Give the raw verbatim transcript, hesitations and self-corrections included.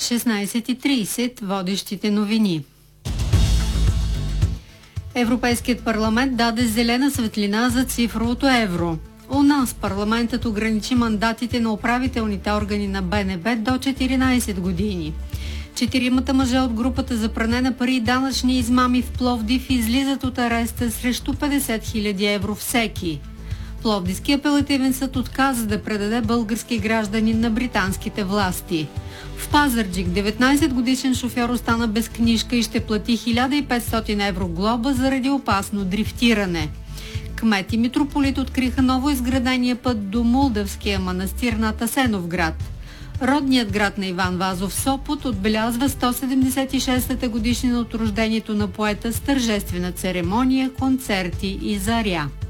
шестнайсет и трийсет водещите новини. Европейският парламент даде зелена светлина за цифровото евро. У нас парламентът ограничи мандатите на управителните органи на Б Н Б до четиринайсет години. Четиримата мъже от групата за пране на пари и данъчни измами в Пловдив излизат от ареста срещу петдесет хиляди евро всеки. Пловдивски апелативен съд отказа да предаде български гражданин на британските власти. В Пазарджик деветнайсетгодишен шофьор остана без книжка и ще плати хиляда и петстотин евро глоба заради опасно дрифтиране. Кмет и митрополит откриха ново изградения път до Молдавския манастир над Асеновград. Родният град на Иван Вазов Сопот отбелязва сто седемдесет и шеста годишнина от рождението на поета с тържествена церемония, концерти и заря.